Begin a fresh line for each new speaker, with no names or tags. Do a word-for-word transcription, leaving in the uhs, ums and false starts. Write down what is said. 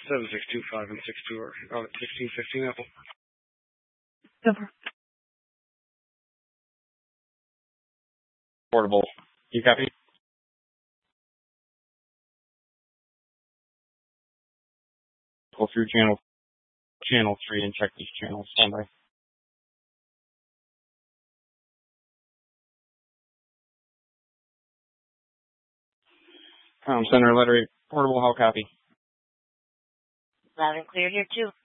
seven six two five and six two are out at sixteen fifteen Apple.
Over.
Portable. You copy? Go through channel channel three and check these channels. Standby. Com Center, letter eight, portable, how copy?
Loud and clear here too.